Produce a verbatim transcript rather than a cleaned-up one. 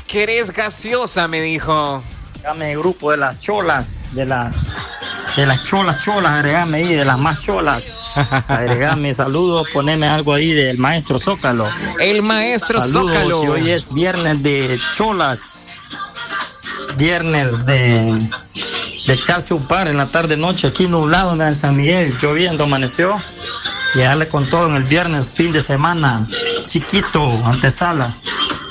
¿Querés gaseosa? Me dijo. Dame el grupo de las cholas, de la de las cholas, cholas, agregame ahí, de las más cholas. Agregame saludos, poneme algo ahí del maestro Zócalo. El maestro saludos, Zócalo. Y hoy es viernes de cholas. Viernes de, de echarse un par en la tarde-noche, aquí nublado en San Miguel, lloviendo, amaneció. Y darle con todo en el viernes, fin de semana, chiquito, antesala.